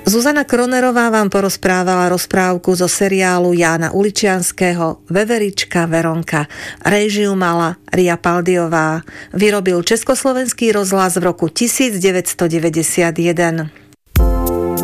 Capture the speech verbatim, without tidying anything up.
Zuzana Kronerová vám porozprávala rozprávku zo seriálu Jána Uličianskeho Veverička Veronka. Réžiu mala Ria Paldiová. Vyrobil Československý rozhlas v roku devätnásťstodeväťdesiatjeden.